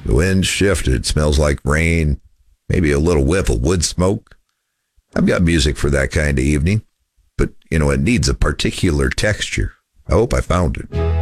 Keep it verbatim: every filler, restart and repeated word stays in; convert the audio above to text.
The wind shifted, smells like rain, maybe a little whiff of wood smoke. I've got music for that kind of evening, but, you know, it needs a particular texture. I hope I found it.